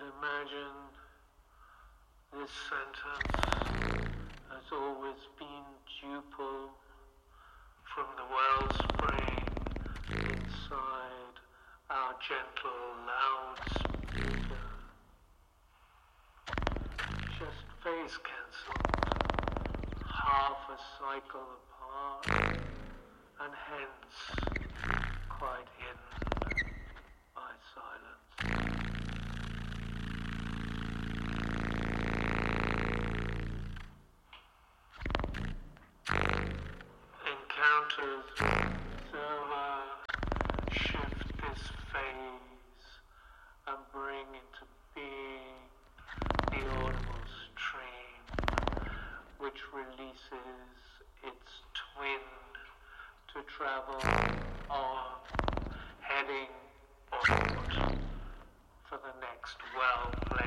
Imagine this sentence has always been duple from the wellspring inside our gentle loudspeaker. Just phase cancelled, half a cycle apart, and hence quite hidden by silence. Encounters with observer shift this phase and bring into being the audible stream, which releases its twin to travel on, heading onward for the next well-played